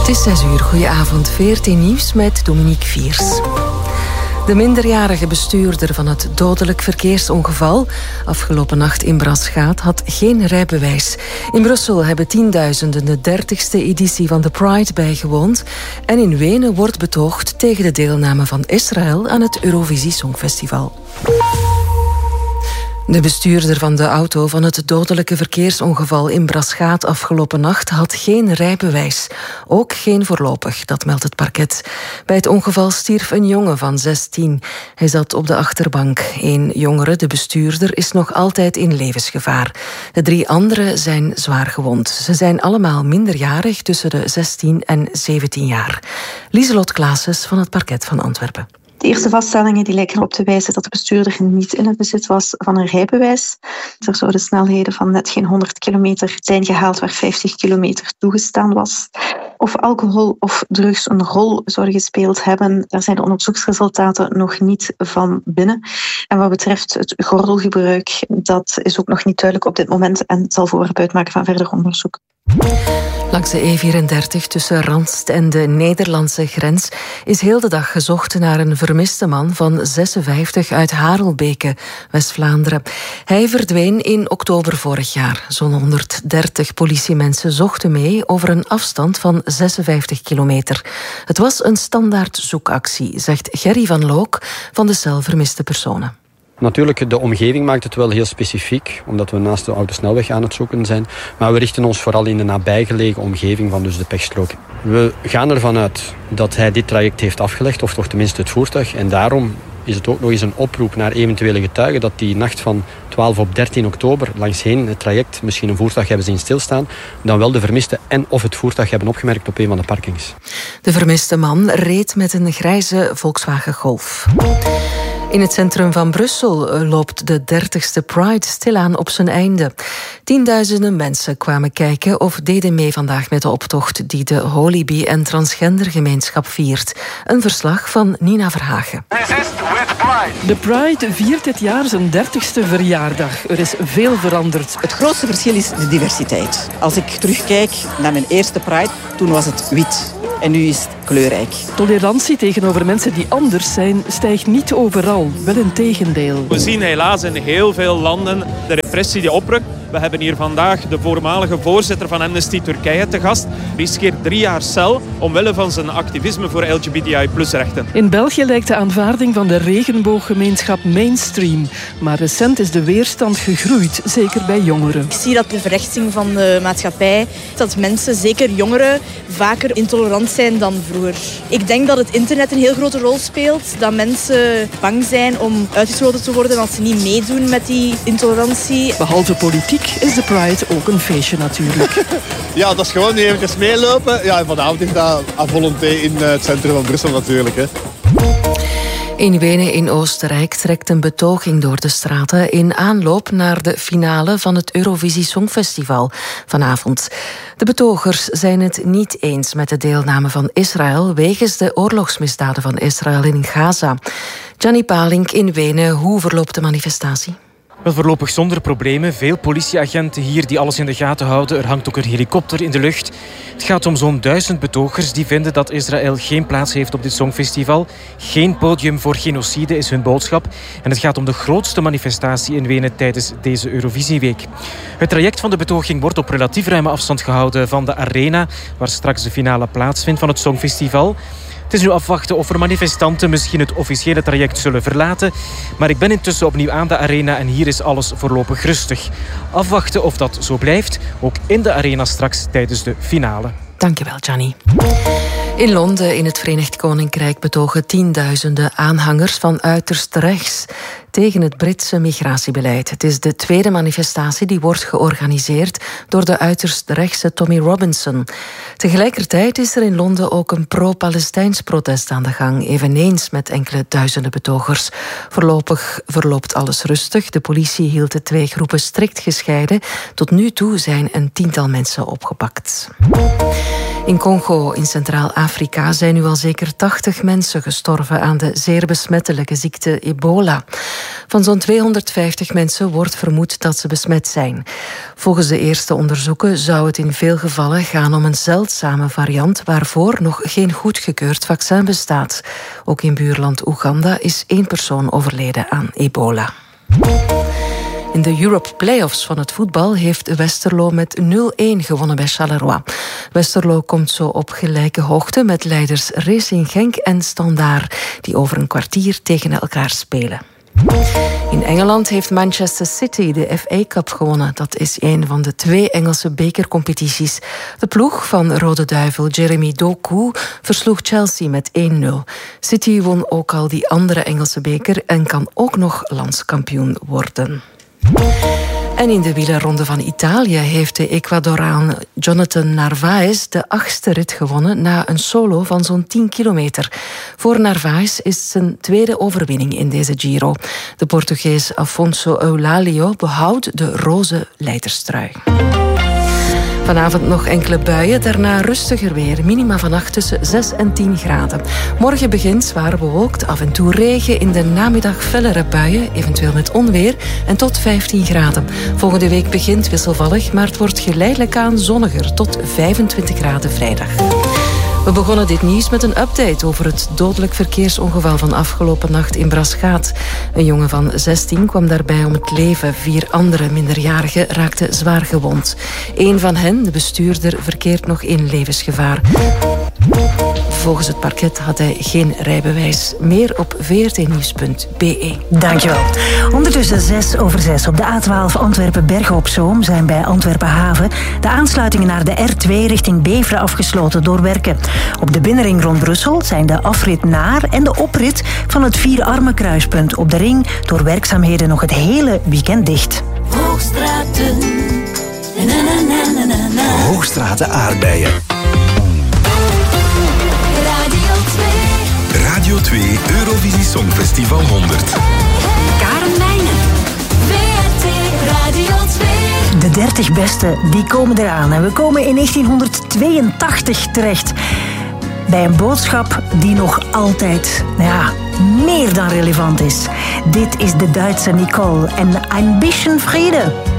Het is 6 uur. Goedenavond. VRT Nieuws met Dominique Viers. De minderjarige bestuurder van het dodelijk verkeersongeval afgelopen nacht in Braschaat had geen rijbewijs. In Brussel hebben tienduizenden de 30ste editie van de Pride bijgewoond. En in Wenen wordt betoogd tegen de deelname van Israël aan het Eurovisie Songfestival. De bestuurder van de auto van het dodelijke verkeersongeval in Braschaat afgelopen nacht had geen rijbewijs. Ook geen voorlopig, dat meldt het parket. Bij het ongeval stierf een jongen van 16. Hij zat op de achterbank. Eén jongere, de bestuurder, is nog altijd in levensgevaar. De 3 anderen zijn zwaar gewond. Ze zijn allemaal minderjarig, tussen de 16 en 17 jaar. Lieselot Claessens van het parket van Antwerpen. De eerste vaststellingen die lijken erop te wijzen dat de bestuurder niet in het bezit was van een rijbewijs. Er zouden snelheden van net geen 100 kilometer zijn gehaald waar 50 kilometer toegestaan was. Of alcohol of drugs een rol zouden gespeeld hebben, daar zijn de onderzoeksresultaten nog niet van binnen. En wat betreft het gordelgebruik, dat is ook nog niet duidelijk op dit moment en zal voorwerp uitmaken van verder onderzoek. Langs de E34 tussen Randst en de Nederlandse grens is heel de dag gezocht naar een vermiste man van 56 uit Harelbeke, West-Vlaanderen. Hij verdween in oktober vorig jaar. Zo'n 130 politiemensen zochten mee over een afstand van 56 kilometer. Het was een standaard zoekactie, zegt Gerry van Look van de cel Vermiste Personen. Natuurlijk, de omgeving maakt het wel heel specifiek, omdat we naast de autosnelweg aan het zoeken zijn. Maar we richten ons vooral in de nabijgelegen omgeving van dus de pechstrook. We gaan ervan uit dat hij dit traject heeft afgelegd, of toch tenminste het voertuig. En daarom is het ook nog eens een oproep naar eventuele getuigen dat die nacht van 12 op 13 oktober langsheen het traject misschien een voertuig hebben zien stilstaan, dan wel de vermiste en of het voertuig hebben opgemerkt op een van de parkings. De vermiste man reed met een grijze Volkswagen Golf. In het centrum van Brussel loopt de 30ste Pride stilaan op zijn einde. Tienduizenden mensen kwamen kijken of deden mee vandaag met de optocht die de Holy-Bee- en transgendergemeenschap viert. Een verslag van Nina Verhagen. De Pride viert dit jaar zijn 30ste verjaardag. Er is veel veranderd. Het grootste verschil is de diversiteit. Als ik terugkijk naar mijn eerste Pride, toen was het wit. En nu is het kleurrijk. Tolerantie tegenover mensen die anders zijn stijgt niet overal, wel in tegendeel. We zien helaas in heel veel landen de repressie die oprukt. We hebben hier vandaag de voormalige voorzitter van Amnesty Turkije te gast. Die riskeert 3 jaar cel omwille van zijn activisme voor LGBTI+-rechten. In België lijkt de aanvaarding van de regenbooggemeenschap mainstream. Maar recent is de weerstand gegroeid, zeker bij jongeren. Ik zie dat de verrechtsing van de maatschappij, dat mensen, zeker jongeren, vaker intolerant zijn dan vroeger. Ik denk dat het internet een heel grote rol speelt. Dat mensen bang zijn om uitgesloten te worden als ze niet meedoen met die intolerantie. Behalve politiek is de Pride ook een feestje natuurlijk. Ja, dat is gewoon niet eventjes meelopen. Ja, en vanavond is dat à volonté in het centrum van Brussel natuurlijk. Hè. In Wenen in Oostenrijk trekt een betoging door de straten in aanloop naar de finale van het Eurovisie Songfestival vanavond. De betogers zijn het niet eens met de deelname van Israël wegens de oorlogsmisdaden van Israël in Gaza. Gianni Palink in Wenen, hoe verloopt de manifestatie? Wel, voorlopig zonder problemen. Veel politieagenten hier die alles in de gaten houden. Er hangt ook een helikopter in de lucht. Het gaat om zo'n 1000 betogers die vinden dat Israël geen plaats heeft op dit Songfestival. Geen podium voor genocide is hun boodschap. En het gaat om de grootste manifestatie in Wenen tijdens deze Eurovisieweek. Het traject van de betoging wordt op relatief ruime afstand gehouden van de arena, waar straks de finale plaatsvindt van het Songfestival. Het is nu afwachten of er manifestanten misschien het officiële traject zullen verlaten. Maar ik ben intussen opnieuw aan de arena en hier is alles voorlopig rustig. Afwachten of dat zo blijft, ook in de arena straks tijdens de finale. Dankjewel, Gianni. In Londen, in het Verenigd Koninkrijk, betogen tienduizenden aanhangers van uiterst rechts tegen het Britse migratiebeleid. Het is de tweede manifestatie die wordt georganiseerd door de uiterst rechtse Tommy Robinson. Tegelijkertijd is er in Londen ook een pro-Palestijns protest aan de gang, eveneens met enkele duizenden betogers. Voorlopig verloopt alles rustig. De politie hield de 2 groepen strikt gescheiden. Tot nu toe zijn een 10-tal mensen opgepakt. In Congo, in Centraal-Afrika, zijn nu al zeker 80 mensen gestorven aan de zeer besmettelijke ziekte ebola. Van zo'n 250 mensen wordt vermoed dat ze besmet zijn. Volgens de eerste onderzoeken zou het in veel gevallen gaan om een zeldzame variant waarvoor nog geen goedgekeurd vaccin bestaat. Ook in buurland Oeganda is 1 persoon overleden aan ebola. In de Europe Playoffs van het voetbal heeft Westerlo met 0-1 gewonnen bij Charleroi. Westerlo komt zo op gelijke hoogte met leiders Racing Genk en Standaard, die over een kwartier tegen elkaar spelen. In Engeland heeft Manchester City de FA Cup gewonnen. Dat is een van de 2 Engelse bekercompetities. De ploeg van Rode Duivel Jeremy Doku versloeg Chelsea met 1-0. City won ook al die andere Engelse beker en kan ook nog landskampioen worden. En in de wielerronde van Italië heeft de Ecuadoraan Jonathan Narvaez de 8e rit gewonnen na een solo van zo'n 10 kilometer. Voor Narvaez is het zijn 2e overwinning in deze Giro. De Portugees Afonso Eulalio behoudt de roze leiderstrui. Vanavond nog enkele buien, daarna rustiger weer. Minima vannacht tussen 6 en 10 graden. Morgen begint zwaar bewolkt, af en toe regen. In de namiddag fellere buien, eventueel met onweer. En tot 15 graden. Volgende week begint wisselvallig, maar het wordt geleidelijk aan zonniger. Tot 25 graden vrijdag. We begonnen dit nieuws met een update over het dodelijk verkeersongeval van afgelopen nacht in Braschaat. Een jongen van 16 kwam daarbij om het leven. 4 andere minderjarigen raakten zwaar gewond. 1 van hen, de bestuurder, verkeert nog in levensgevaar. Volgens het parket had hij geen rijbewijs. Meer op vrtnieuws.be. Dankjewel. Ondertussen 6:06 op de A12 Antwerpen-Bergen-op-Zoom zijn bij Antwerpen-Haven de aansluitingen naar de R2 richting Beveren afgesloten door werken. Op de binnenring rond Brussel zijn de afrit naar en de oprit van het Vierarmenkruispunt op de ring door werkzaamheden nog het hele weekend dicht. Hoogstraten. Hoogstraten aardbeien. Radio 2 Eurovisie Songfestival 100. Karen Wijnen. VRT Radio 2. De 30 beste, die komen eraan. En we komen in 1982 terecht. Bij een boodschap die nog altijd, meer dan relevant is. Dit is de Duitse Nicole en Ein bisschen Friede.